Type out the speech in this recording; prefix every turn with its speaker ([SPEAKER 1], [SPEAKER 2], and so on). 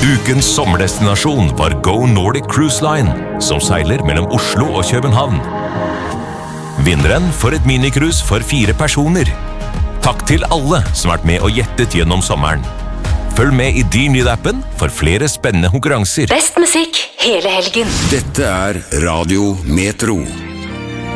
[SPEAKER 1] Ukens sommerdestinasjon var Go Nordic Cruise Line, som seiler mellom Oslo og København. Vinneren får et minicruise for 4 personer. Takk til alle som har vært med og gjettet gjennom sommeren. Følg med i din lyd-appen for flere spennende konkurranser.
[SPEAKER 2] Best musikk hele helgen.
[SPEAKER 3] Dette er Radio Metro.